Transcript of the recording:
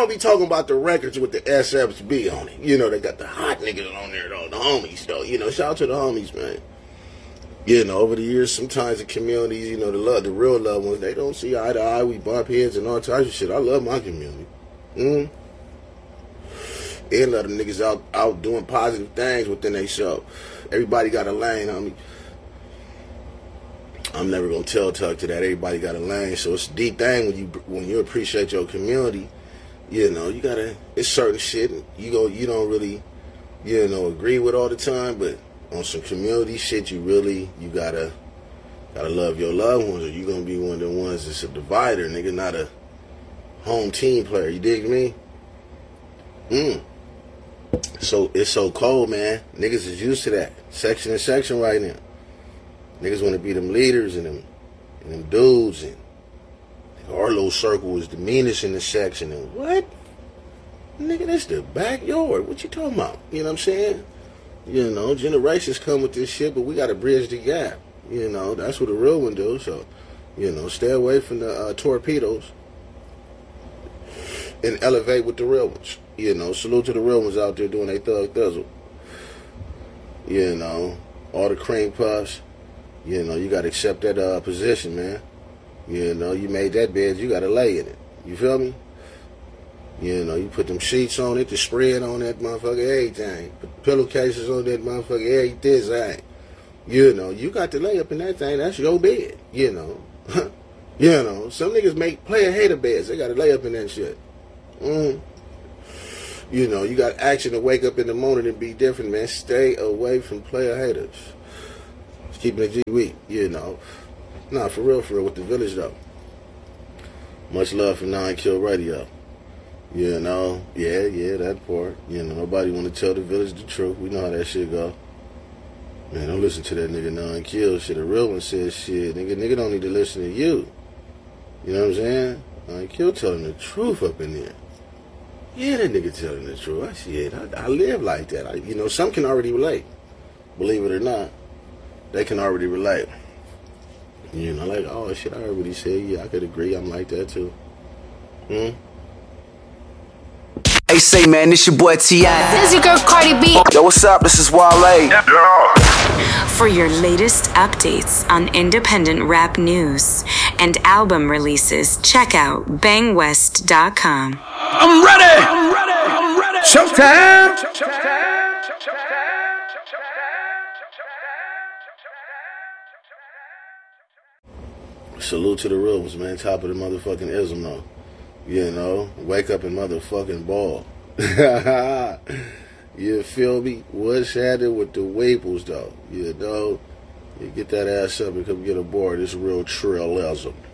don't be talking about the records with the SFB on it. You know, they got the hot niggas on there, though, the homies, though. You know, shout out to the homies, man. You know, over the years, sometimes the communities, you know, the real loved ones, they don't see eye to eye. We bump heads and all types of shit. I love my community. And a lot of niggas out doing positive things within themselves. Everybody got a lane, homie. I'm never gonna tell Tuck to that. Everybody got a lane, so it's a deep thing when you appreciate your community. You know, you gotta. It's certain shit you don't really, you know, agree with all the time, but on some community shit, you gotta love your loved ones, or you gonna be one of the ones that's a divider, nigga, not a home team player. You dig me? So it's so cold, man. Niggas is used to that. Section and section right now. Niggas want to be them leaders and them dudes, and our little circle is the meanest in the section. And what? Nigga, that's the backyard. What you talking about? You know what I'm saying? You know, generations come with this shit, but we got to bridge the gap. You know, that's what a real one do. So, you know, stay away from the torpedoes and elevate with the real ones. You know, salute to the real ones out there doing their thug thizzle. You know, all the cream puffs. You know, you got to accept that position, man. You know, you made that bed, you got to lay in it. You feel me? You know, you put them sheets on it, the spread on that motherfucker, everything. Put pillowcases on that motherfucker, everything. You know, you got to lay up in that thing. That's your bed, you know. You know, some niggas make player hater beds. They got to lay up in that shit. You know, you got action to wake up in the morning and be different, man. Stay away from player haters. Keeping it G weak, you know. Nah, for real, with the village, though. Much love for 9 Kill Radio. You know, yeah, that part. You know, nobody want to tell the village the truth. We know how that shit go. Man, don't listen to that nigga 9 Kill shit. A real one says shit. Nigga don't need to listen to you. You know what I'm saying? 9 Kill telling the truth up in there. Yeah, that nigga telling the truth. I live like that. You know, some can already relate. Believe it or not. They can already relate. You know, like, oh, shit, I heard what he said. Yeah, I could agree. I'm like that, too. Hey, say, man, this your boy T.I. This is your girl, Cardi B. Yo, what's up? This is Wale. For your latest updates on independent rap news and album releases, check out bangwest.com. I'm ready. Showtime. Salute to the real ones, man. Top of the motherfucking ism, though. You know, wake up and motherfucking ball. You feel me? What's happening with the Waples, though? You know, you get that ass up and come get aboard. It's real trailism.